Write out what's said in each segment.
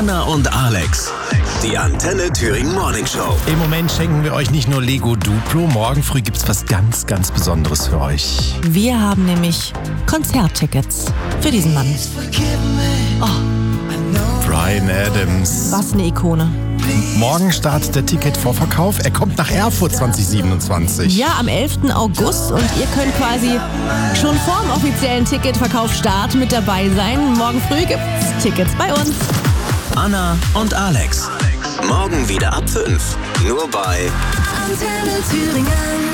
Anna und Alex. Die Antenne Thüringen Morning Show. Im Moment schenken wir euch nicht nur Lego Duplo, morgen früh gibt's was ganz, ganz Besonderes für euch. Wir haben nämlich Konzerttickets für diesen Mann. Bryan Adams. Was eine Ikone. Morgen startet der Ticketvorverkauf. Er kommt nach Erfurt 2027. Ja, am 11. August und ihr könnt quasi schon vor dem offiziellen Ticketverkaufsstart mit dabei sein. Morgen früh gibt's Tickets bei uns. Anna und Alex. Morgen wieder ab 5. Nur bei Antenne Thüringen.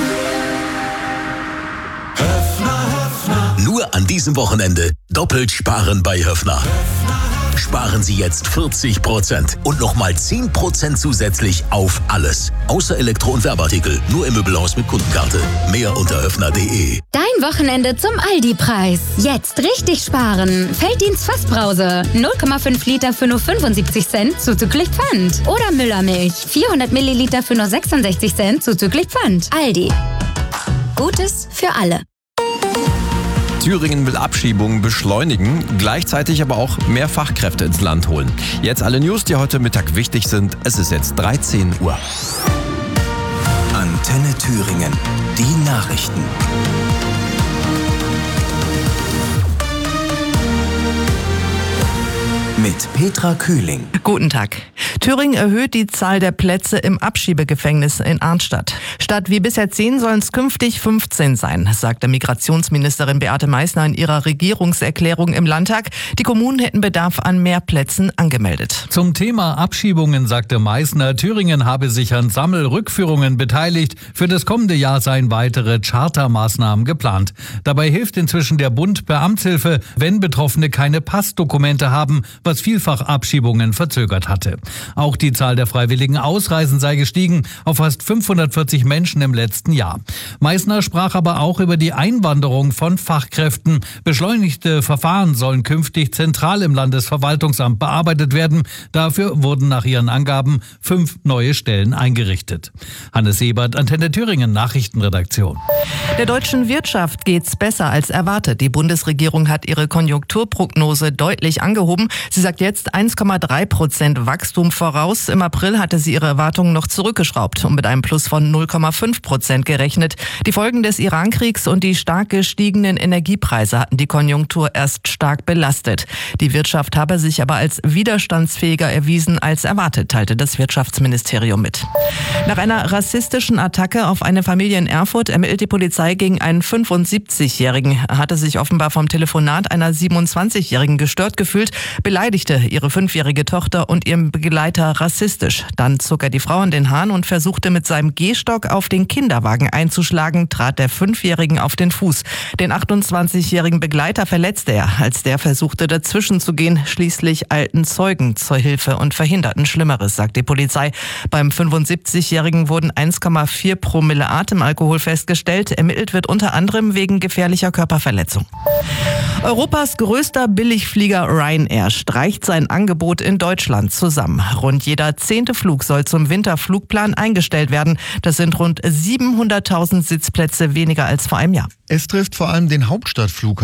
Nur an diesem Wochenende doppelt sparen bei Höffner. Sparen Sie jetzt 40% und nochmal 10% zusätzlich auf alles. Außer Elektro- und Werbeartikel. Nur im Möbelhaus mit Kundenkarte. Mehr unter höffner.de. Dein Wochenende zum Aldi-Preis. Jetzt richtig sparen. Felddienst Fassbrause. 0,5 Liter für nur 75 Cent zuzüglich Pfand. Oder Müllermilch. 400 Milliliter für nur 66 Cent zuzüglich Pfand. Aldi. Gutes für alle. Thüringen will Abschiebungen beschleunigen, gleichzeitig aber auch mehr Fachkräfte ins Land holen. Jetzt alle News, die heute Mittag wichtig sind. Es ist jetzt 13 Uhr. Antenne Thüringen. Die Nachrichten. Mit Petra Kühling. Guten Tag. Thüringen erhöht die Zahl der Plätze im Abschiebegefängnis in Arnstadt. Statt wie bisher 10 sollen es künftig 15 sein, sagte Migrationsministerin Beate Meißner in ihrer Regierungserklärung im Landtag. Die Kommunen hätten Bedarf an mehr Plätzen angemeldet. Zum Thema Abschiebungen sagte Meißner, Thüringen habe sich an Sammelrückführungen beteiligt. Für das kommende Jahr seien weitere Chartermaßnahmen geplant. Dabei hilft inzwischen der Bund per Amtshilfe, wenn Betroffene keine Passdokumente haben, was vielfach Abschiebungen verzögert hatte. Auch die Zahl der freiwilligen Ausreisen sei gestiegen auf fast 540 Menschen im letzten Jahr. Meißner sprach aber auch über die Einwanderung von Fachkräften. Beschleunigte Verfahren sollen künftig zentral im Landesverwaltungsamt bearbeitet werden. Dafür wurden nach ihren Angaben 5 neue Stellen eingerichtet. Hannes Ebert, Antenne Thüringen, Nachrichtenredaktion. Der deutschen Wirtschaft geht's besser als erwartet. Die Bundesregierung hat ihre Konjunkturprognose deutlich angehoben. Sie sagt jetzt 1,3% Wachstum voraus. Im April hatte sie ihre Erwartungen noch zurückgeschraubt und mit einem Plus von 0,5% gerechnet. Die Folgen des Irankriegs und die stark gestiegenen Energiepreise hatten die Konjunktur erst stark belastet. Die Wirtschaft habe sich aber als widerstandsfähiger erwiesen als erwartet, teilte das Wirtschaftsministerium mit. Nach einer rassistischen Attacke auf eine Familie in Erfurt ermittelt die Polizei gegen einen 75-Jährigen. Er hatte sich offenbar vom Telefonat einer 27-Jährigen gestört gefühlt, beleidigte ihre 5-jährige Tochter und ihren Begleiter rassistisch. Dann zog er die Frau an den Haaren und versuchte mit seinem Gehstock auf den Kinderwagen einzuschlagen, trat der 5-Jährigen auf den Fuß. Den 28-jährigen Begleiter verletzte er, als der versuchte dazwischen zu gehen. Schließlich eilten Zeugen zur Hilfe und verhinderten Schlimmeres, sagt die Polizei. Beim 75-jährigen wurden 1,4 Promille Atemalkohol festgestellt. Ermittelt wird unter anderem wegen gefährlicher Körperverletzung. Europas größter Billigflieger Ryanair streicht sein Angebot in Deutschland zusammen. Rund jeder 10. Flug soll zum Winterflugplan eingestellt werden. Das sind rund 700.000 Sitzplätze weniger als vor einem Jahr. Es trifft vor allem den Hauptstadtflughafen.